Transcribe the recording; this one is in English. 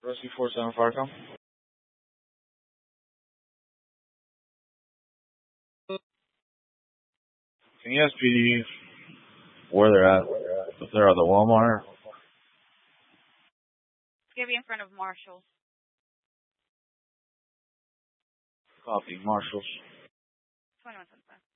Rusty 47 Farcom. Can you ask PD where they're at? If they're at the Walmart? It's gonna be in front of Marshall's. Copy, Marshalls. 2175.